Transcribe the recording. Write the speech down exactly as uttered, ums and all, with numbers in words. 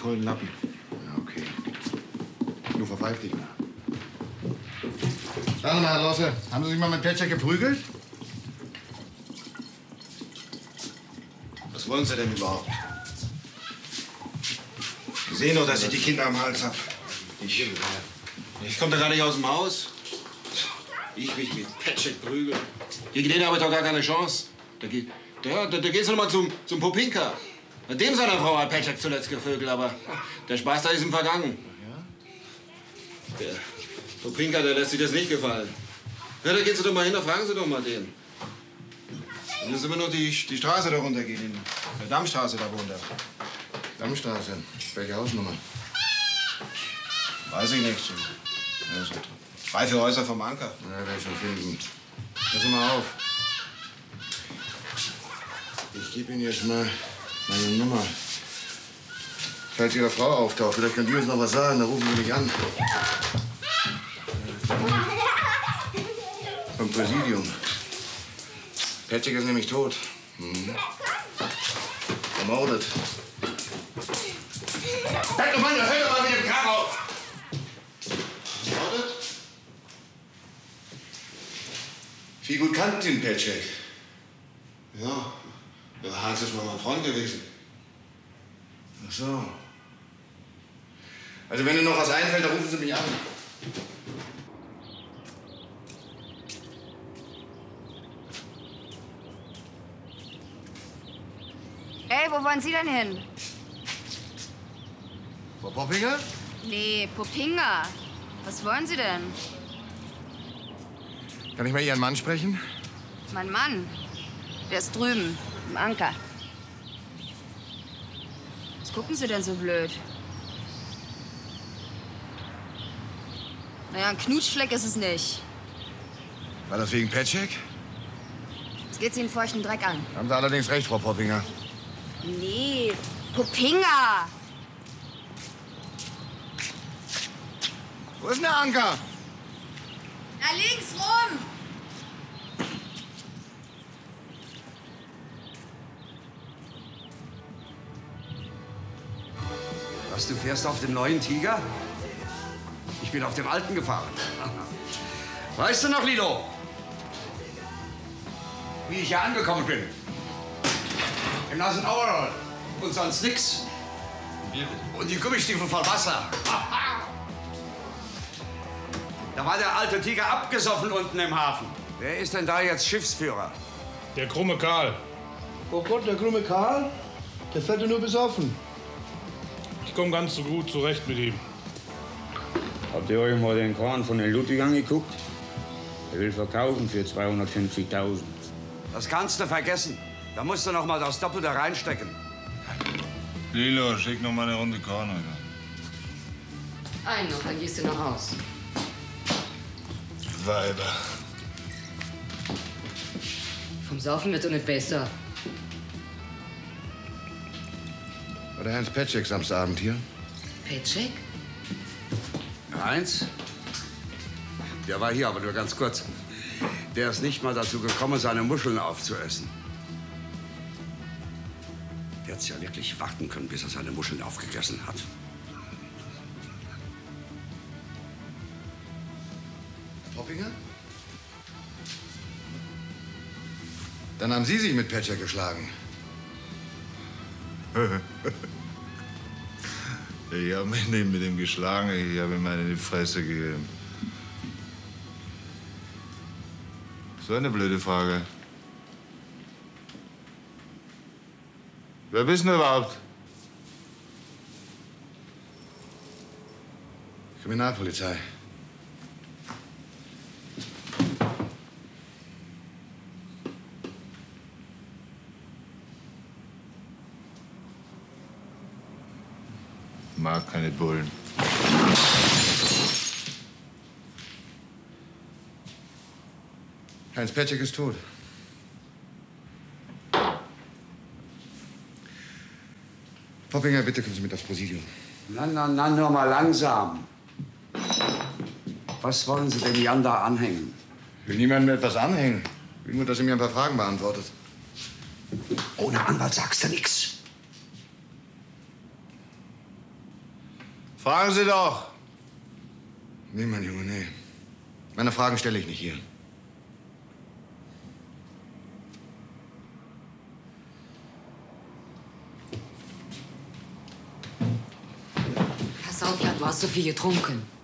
vollen Lappen. Ja, okay. Du verpfeif dich mal. Sagen Sie mal, Herr Losse, haben Sie sich mal mit Petschek geprügelt? Was wollen Sie denn überhaupt? Sie sehen doch, dass ich die Kinder am Hals hab. Ich, ich komme da gar nicht aus dem Haus. Ich mich mit Petschek prügeln. Gegen den habe ich doch gar keine Chance. Da, geht, da, da, da geht's noch mal zum, zum Popinka. Mit dem seiner Frau hat Petschek zuletzt gevögelt, aber der Spaß da ist ihm vergangen. Der Popinka, der lässt sich das nicht gefallen. Ja, da gehen Sie doch mal hin, da fragen Sie doch mal den. Dann müssen wir noch die, die Straße da runtergehen, in der Dammstraße da runter. Dammstraße? Welche Hausnummer? Weiß ich nicht. Ja, so drei, vier Häuser vom Anker. Na, werde ich schon finden. Passen mal auf. Ich gebe Ihnen jetzt mal meine Nummer. Falls Ihre Frau auftaucht, vielleicht kann die uns noch was sagen, dann rufen Sie mich an. Vom Präsidium. Petschek ist nämlich tot. Mhm. Ermordet. Halt doch mal, hör doch mal mit dem Kram auf! Ermordet? Wie gut kannten Sie den Petschek? Ja, der Hans ist mal mein Freund gewesen. Ach so. Also wenn Ihnen noch was einfällt, dann rufen Sie mich an. Ey, wo wollen Sie denn hin? Frau Poppinger? Nee, Popinga. Was wollen Sie denn? Kann ich mal Ihren Mann sprechen? Mein Mann. Der ist drüben, im Anker. Was gucken Sie denn so blöd? Naja, ein Knutschfleck ist es nicht. War das wegen Petschek? Jetzt geht's Ihnen feuchten Dreck an. Haben Sie allerdings recht, Frau Poppinger. Nee, Popinga. Wo ist denn der Anker? Da links rum. Was, du fährst auf dem neuen Tiger? Ich bin auf dem alten gefahren. Weißt du noch, Lilo, wie ich hier angekommen bin? Im nassen Overall und sonst nix. Und die Gummistiefel voll Wasser. Da war der alte Tiger abgesoffen unten im Hafen. Wer ist denn da jetzt Schiffsführer? Der krumme Karl. Oh Gott, der krumme Karl? Der fährt ja nur besoffen. Ich komme ganz so gut zurecht mit ihm. Habt ihr euch mal den Korn von den Ludwig angeguckt? Er will verkaufen für zweihundertfünfzigtausend. Das kannst du vergessen. Da musst du noch mal das Doppelte reinstecken. Lilo, schick noch mal eine Runde Korn, Alter. Einen noch, dann gehst du nach Haus. Weiber. Vom Saufen wird's auch nicht besser. War der Heinz Petschek Samstagabend hier? Petschek? Heinz? Der war hier, aber nur ganz kurz. Der ist nicht mal dazu gekommen, seine Muscheln aufzuessen. Der hätte ja wirklich warten können, bis er seine Muscheln aufgegessen hat. Poppinger? Dann haben Sie sich mit Petschek geschlagen. Ich habe mich nicht mit ihm geschlagen, ich habe ihm eine in die Fresse gegeben. So eine blöde Frage. Wer bist du überhaupt? Kriminalpolizei. Mag keine Bullen. Heinz Petschek ist tot. Poppinger, bitte kommen Sie mit aufs Präsidium. Na, na, na, nur mal langsam. Was wollen Sie denn Jan da anhängen? Ich will niemandem etwas anhängen. Ich will nur, dass er mir ein paar Fragen beantwortet. Ohne Anwalt sagst du nichts. Fragen Sie doch. Nee, mein Junge, nee. Meine Fragen stelle ich nicht hier. Pass auf, Jan, du hast so viel getrunken.